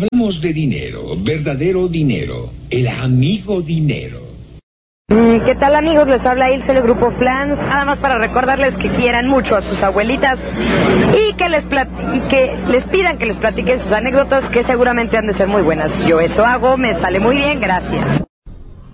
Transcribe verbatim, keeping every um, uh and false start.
Hablamos de dinero, verdadero dinero, el amigo dinero. ¿Qué tal, amigos? Les habla Ilse del Grupo Flans. Nada más para recordarles que quieran mucho a sus abuelitas y que les plat- y que les pidan que les platiquen sus anécdotas, que seguramente han de ser muy buenas. Yo eso hago, me sale muy bien, gracias.